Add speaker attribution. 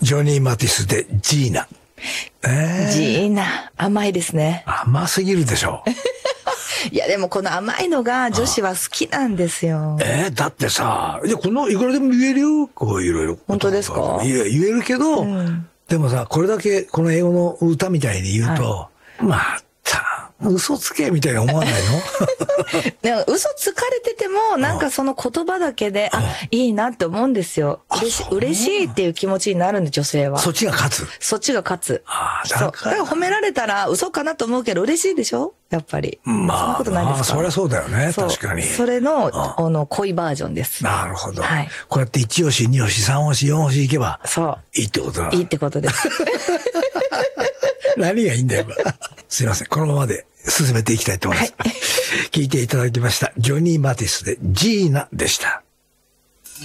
Speaker 1: ジョニー・マティスでジーナ。
Speaker 2: ジーナ。甘いですね。
Speaker 1: 甘すぎるでしょ。
Speaker 2: いや、でもこの甘いのが女子は好きなんですよ。
Speaker 1: だってさ、いや、このいくらでも言えるよ。こういろいろ。
Speaker 2: 本当ですか？
Speaker 1: 言えるけど、でもさ、これだけこの英語の歌みたいに言うと、また、嘘つけみたいに思わないの？
Speaker 2: 嘘つかれてても、なんかその言葉だけで、いいなって思うんですよ。嬉しいっていう気持ちになるんで、女性は。
Speaker 1: そっちが勝つ。
Speaker 2: そっちが勝つ。
Speaker 1: だ
Speaker 2: から褒められたら嘘かなと思うけど嬉しいでしょやっぱり。そんなことないですか？
Speaker 1: そりゃそうだよね。確かに。
Speaker 2: それの、恋バージョンです。
Speaker 1: なるほど。こうやって1押し、2押し、3押し、4押しいけば、いいってことだ。
Speaker 2: いいってことです。
Speaker 1: 何がいいんだよ。すいません。このままで進めていきたいと思います。聞いていただきました。ジョニー・マティスでジーナでした。